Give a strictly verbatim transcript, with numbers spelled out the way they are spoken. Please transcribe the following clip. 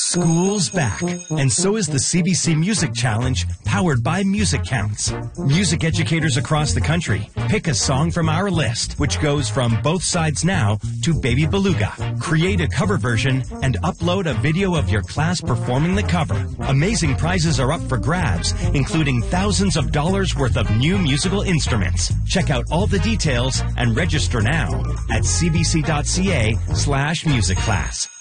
School's back, and so is the C B C Music Challenge, powered by Music Counts. Music educators across the country pick a song from our list, which goes from Both Sides Now to Baby Beluga. Create a cover version and upload a video of your class performing the cover. Amazing prizes are up for grabs, including thousands of dollars worth of new musical instruments. Check out all the details and register now at cbc.ca slash music class.